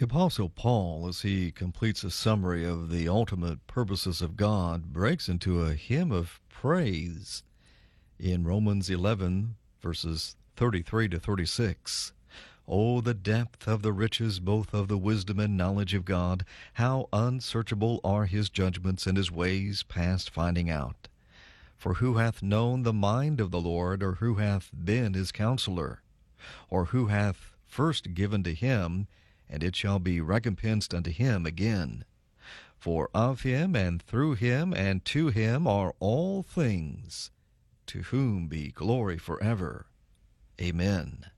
The Apostle Paul, as he completes a summary of the ultimate purposes of God, breaks into a hymn of praise in Romans 11, verses 33 to 36. Oh, the depth of the riches both of the wisdom and knowledge of God! How unsearchable are his judgments and his ways past finding out! For who hath known the mind of the Lord, or who hath been his counselor? Or who hath first given to him, and it shall be recompensed unto him again? For of him, and through him, and to him are all things, to whom be glory forever. Amen.